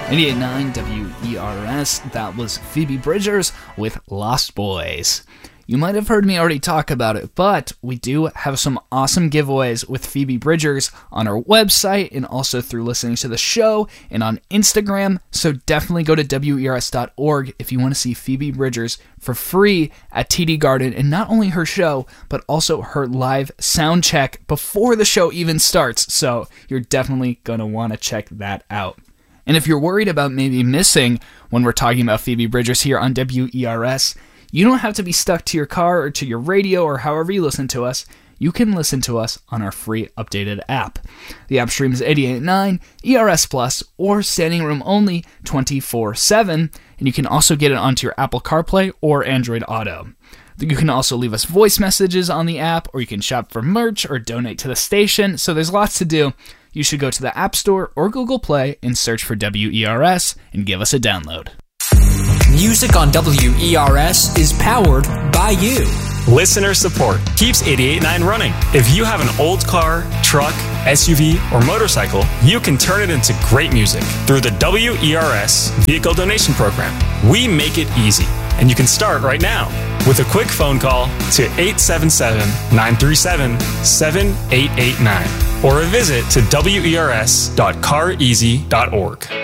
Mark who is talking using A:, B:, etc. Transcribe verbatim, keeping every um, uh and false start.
A: eighty-eight point nine W E R S, that was Phoebe Bridgers with Lost Boys. You might have heard me already talk about it, but we do have some awesome giveaways with Phoebe Bridgers on our website and also through listening to the show and on Instagram, so definitely go to W E R S dot org if you want to see Phoebe Bridgers for free at T D Garden, and not only her show, but also her live sound check before the show even starts, so you're definitely going to want to check that out. And if you're worried about maybe missing when we're talking about Phoebe Bridgers here on W E R S, you don't have to be stuck to your car or to your radio or however you listen to us. You can listen to us on our free updated app. The app streams eighty-eight point nine, E R S Plus, or Standing Room Only twenty-four seven, and you can also get it onto your Apple CarPlay or Android Auto. You can also leave us voice messages on the app, or you can shop for merch or donate to the station, so there's lots to do. You should go to the App Store or Google Play and search for W E R S and give us a download.
B: Music on W E R S is powered by you.
C: Listener support keeps eighty-eight point nine running. If you have an old car, truck, S U V, or motorcycle, you can turn it into great music through the W E R S Vehicle Donation Program. We make it easy, and you can start right now with a quick phone call to eight seven seven, nine three seven, seven eight eight nine or a visit to W E R S dot car easy dot org.